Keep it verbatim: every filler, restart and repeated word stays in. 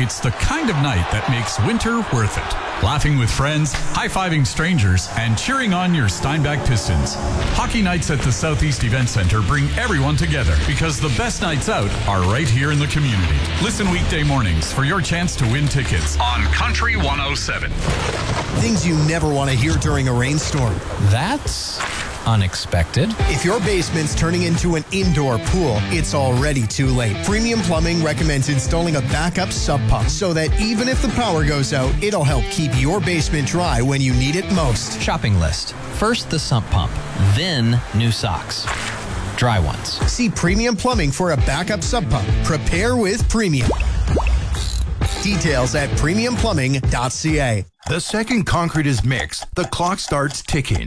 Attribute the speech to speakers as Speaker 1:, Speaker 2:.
Speaker 1: It's the kind of night that makes winter worth it. Laughing with friends, high-fiving strangers, and cheering on your Steinbach Pistons. Hockey nights at the Southeast Event Center bring everyone together because the best nights out are right here in the community. Listen weekday mornings for your chance to win tickets on Country one oh seven.
Speaker 2: Things you never want to hear during a rainstorm.
Speaker 3: That's unexpected.
Speaker 2: If your basement's turning into an indoor pool, it's already too late. Premium Plumbing recommends installing a backup sub pump so that even if the power goes out, it'll help keep your basement dry when you need it most.
Speaker 3: Shopping list. First the sump pump, then new socks. Dry ones.
Speaker 2: See Premium Plumbing for a backup sub pump. Prepare with Premium. Details at premium plumbing dot c a.
Speaker 4: The second concrete is mixed, the clock starts ticking.